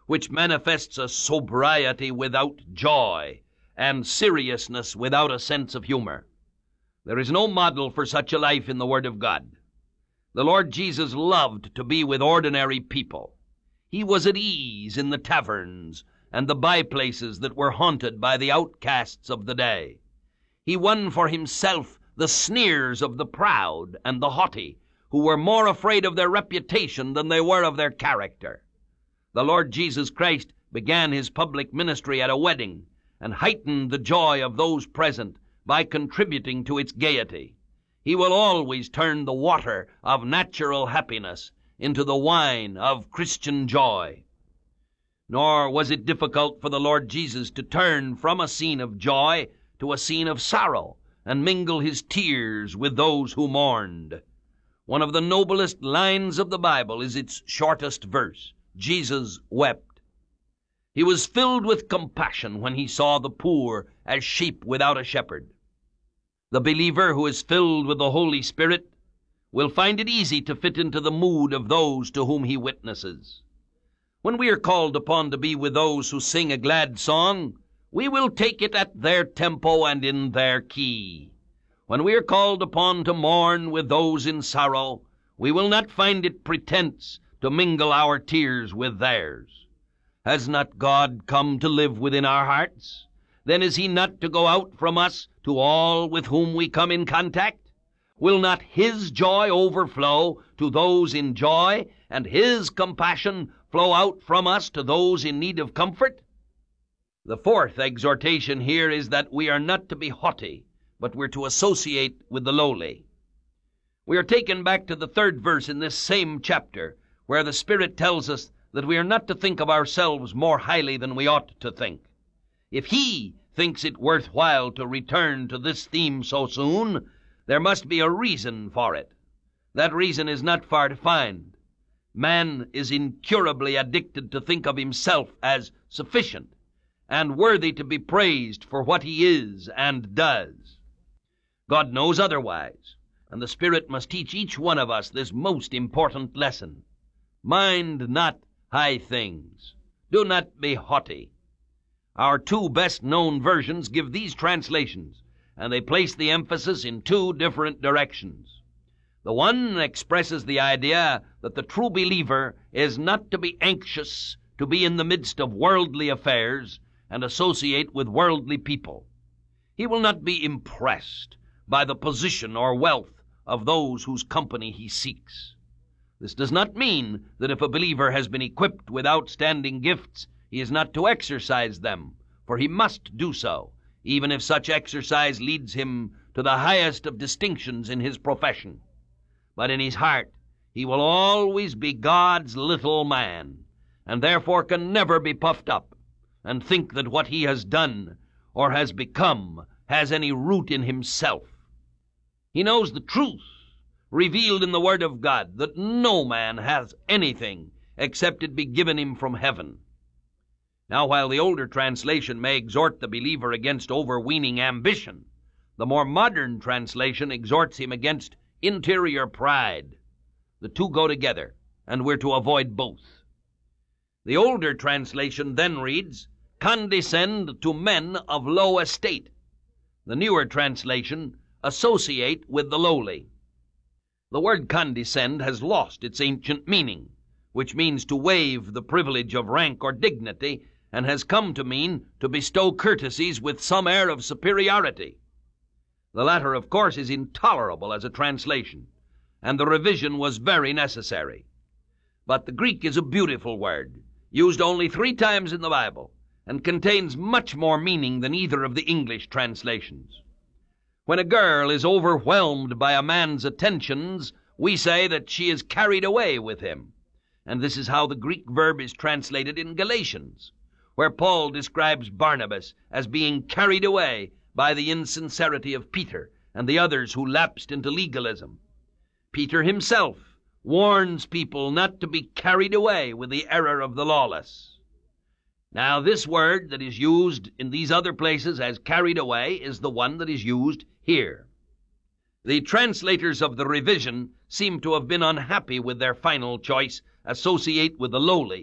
which manifests a sobriety without joy, and seriousness without a sense of humor. There is no model for such a life in the Word of God. The Lord Jesus loved to be with ordinary people. He was at ease in the taverns and the by-places that were haunted by the outcasts of the day. He won for himself the sneers of the proud and the haughty, who were more afraid of their reputation than they were of their character. The Lord Jesus Christ began his public ministry at a wedding, and heightened the joy of those present by contributing to its gaiety. He will always turn the water of natural happiness into the wine of Christian joy. Nor was it difficult for the Lord Jesus to turn from a scene of joy to a scene of sorrow, and mingle his tears with those who mourned. One of the noblest lines of the Bible is its shortest verse. Jesus wept. He was filled with compassion when he saw the poor as sheep without a shepherd. The believer who is filled with the Holy Spirit will find it easy to fit into the mood of those to whom he witnesses. When we are called upon to be with those who sing a glad song, we will take it at their tempo and in their key. When we are called upon to mourn with those in sorrow, we will not find it pretense to mingle our tears with theirs. Has not God come to live within our hearts? Then is he not to go out from us to all with whom we come in contact? Will not his joy overflow to those in joy, and his compassion flow out from us to those in need of comfort? The fourth exhortation here is that we are not to be haughty, but we're to associate with the lowly. We are taken back to the 3rd verse in this same chapter, where the Spirit tells us that we are not to think of ourselves more highly than we ought to think. If he thinks it worthwhile to return to this theme so soon, there must be a reason for it. That reason is not far to find. Man is incurably addicted to think of himself as sufficient and worthy to be praised for what he is and does. God knows otherwise, and the Spirit must teach each one of us this most important lesson. Mind not high things. Do not be haughty. Our 2 best-known versions give these translations, and they place the emphasis in 2 different directions. The one expresses the idea that the true believer is not to be anxious to be in the midst of worldly affairs and associate with worldly people. He will not be impressed by the position or wealth of those whose company he seeks. This does not mean that if a believer has been equipped with outstanding gifts, he is not to exercise them, for he must do so, even if such exercise leads him to the highest of distinctions in his profession. But in his heart, he will always be God's little man, and therefore can never be puffed up and think that what he has done or has become has any root in himself. He knows the truth revealed in the Word of God, that no man has anything except it be given him from heaven. Now, while the older translation may exhort the believer against overweening ambition, the more modern translation exhorts him against interior pride. The 2 go together, and we're to avoid both. The older translation then reads, "Condescend to men of low estate." The newer translation, "Associate with the lowly." The word condescend has lost its ancient meaning, which means to waive the privilege of rank or dignity, and has come to mean to bestow courtesies with some air of superiority. The latter, of course, is intolerable as a translation, and the revision was very necessary. But the Greek is a beautiful word, used only 3 times in the Bible, and contains much more meaning than either of the English translations. When a girl is overwhelmed by a man's attentions, we say that she is carried away with him. And this is how the Greek verb is translated in Galatians, where Paul describes Barnabas as being carried away by the insincerity of Peter and the others who lapsed into legalism. Peter himself warns people not to be carried away with the error of the lawless. Now, this word that is used in these other places as carried away is the one that is used here. The translators of the revision seem to have been unhappy with their final choice, associate with the lowly,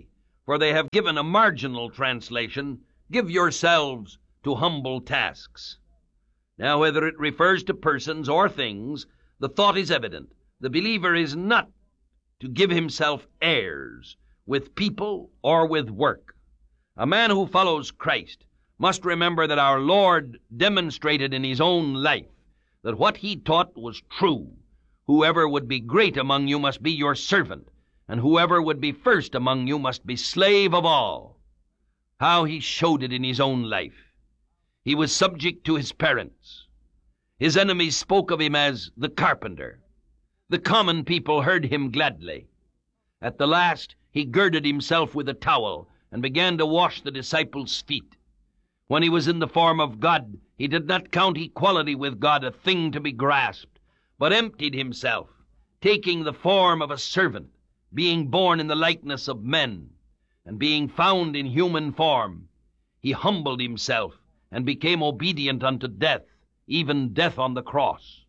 for they have given a marginal translation, "Give yourselves to humble tasks." Now, whether it refers to persons or things, the thought is evident. The believer is not to give himself airs with people or with work. A man who follows Christ must remember that our Lord demonstrated in his own life that what he taught was true. Whoever would be great among you must be your servant, and whoever would be first among you must be slave of all. How he showed it in his own life. He was subject to his parents. His enemies spoke of him as the carpenter. The common people heard him gladly. At the last, he girded himself with a towel and began to wash the disciples' feet. When he was in the form of God, he did not count equality with God a thing to be grasped, but emptied himself, taking the form of a servant, being born in the likeness of men, and being found in human form. He humbled himself and became obedient unto death, even death on the cross.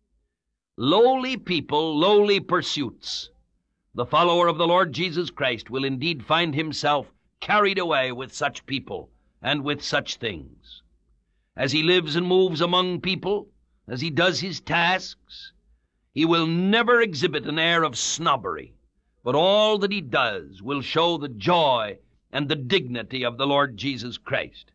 Lowly people, lowly pursuits. The follower of the Lord Jesus Christ will indeed find himself carried away with such people and with such things. As he lives and moves among people, as he does his tasks, he will never exhibit an air of snobbery, but all that he does will show the joy and the dignity of the Lord Jesus Christ.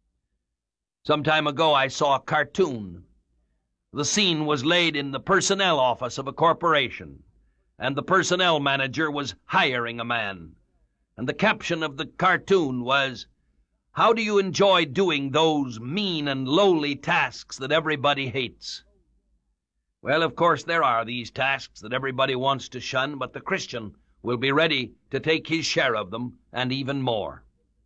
Some time ago I saw a cartoon. The scene was laid in the personnel office of a corporation, and the personnel manager was hiring a man. And the caption of the cartoon was, "How do you enjoy doing those mean and lowly tasks that everybody hates?" Well, of course, there are these tasks that everybody wants to shun, but the Christian will be ready to take his share of them, and even more.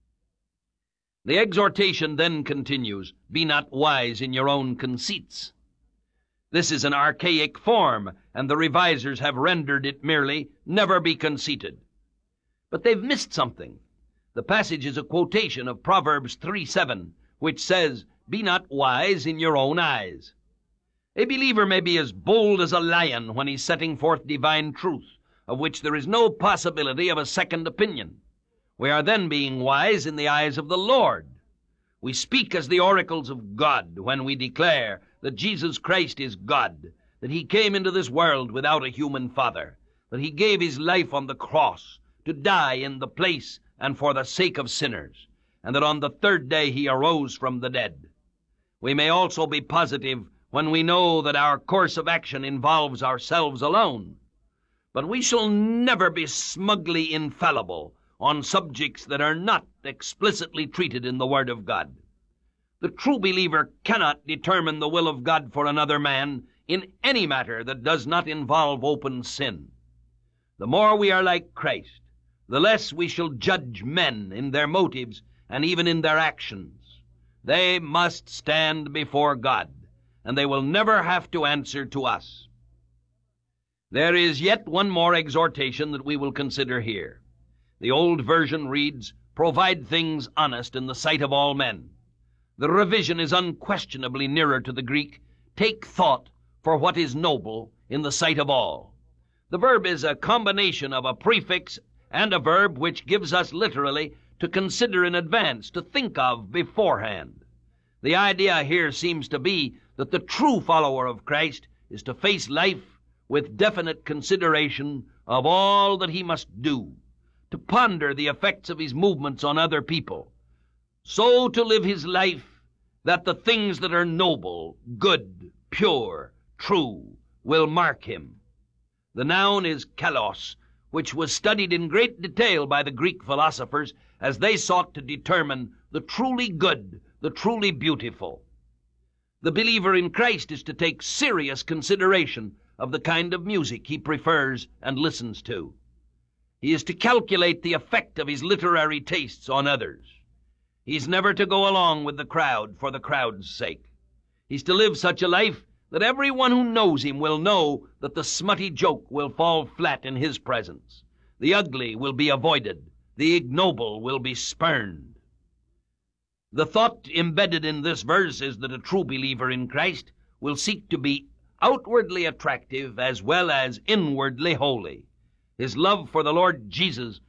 The exhortation then continues, "Be not wise in your own conceits." This is an archaic form, and the revisers have rendered it merely, "Never be conceited." But they've missed something. The passage is a quotation of Proverbs 3:7, which says, "Be not wise in your own eyes." A believer may be as bold as a lion when he's setting forth divine truth, of which there is no possibility of a second opinion. We are then being wise in the eyes of the Lord. We speak as the oracles of God when we declare that Jesus Christ is God, that he came into this world without a human father, that he gave his life on the cross to die in the place and for the sake of sinners, and that on the third day he arose from the dead. We may also be positive when we know that our course of action involves ourselves alone. But we shall never be smugly infallible on subjects that are not explicitly treated in the Word of God. The true believer cannot determine the will of God for another man in any matter that does not involve open sin. The more we are like Christ, the less we shall judge men in their motives and even in their actions. They must stand before God, and they will never have to answer to us. There is yet one more exhortation that we will consider here. The old version reads, "Provide things honest in the sight of all men." The revision is unquestionably nearer to the Greek, "Take thought for what is noble in the sight of all." The verb is a combination of a prefix and a verb which gives us literally to consider in advance, to think of beforehand. The idea here seems to be that the true follower of Christ is to face life with definite consideration of all that he must do, to ponder the effects of his movements on other people, so to live his life that the things that are noble, good, pure, true will mark him. The noun is kalos, which was studied in great detail by the Greek philosophers as they sought to determine the truly good, the truly beautiful. The believer in Christ is to take serious consideration of the kind of music he prefers and listens to. He is to calculate the effect of his literary tastes on others. He's never to go along with the crowd for the crowd's sake. He's to live such a life that everyone who knows him will know that the smutty joke will fall flat in his presence. The ugly will be avoided. The ignoble will be spurned. The thought embedded in this verse is that a true believer in Christ will seek to be outwardly attractive as well as inwardly holy. His love for the Lord Jesus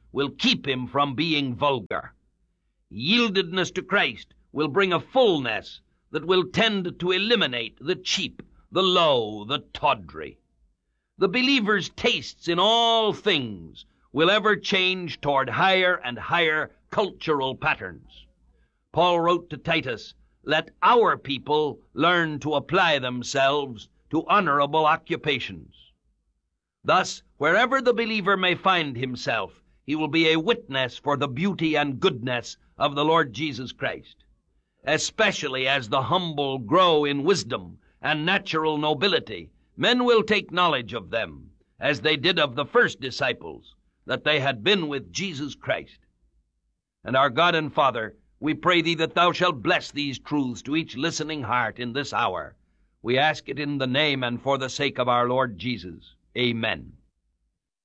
will keep him from being vulgar. Yieldedness to Christ will bring a fullness that will tend to eliminate the cheap, the low, the tawdry. The believer's tastes in all things will ever change toward higher and higher cultural patterns. Paul wrote to Titus, "Let our people learn to apply themselves to honorable occupations." Thus, wherever the believer may find himself, he will be a witness for the beauty and goodness of the Lord Jesus Christ. Especially as the humble grow in wisdom and natural nobility, men will take knowledge of them, as they did of the first disciples, that they had been with Jesus Christ. And our God and Father, we pray thee that thou shalt bless these truths to each listening heart in this hour. We ask it in the name and for the sake of our Lord Jesus. Amen.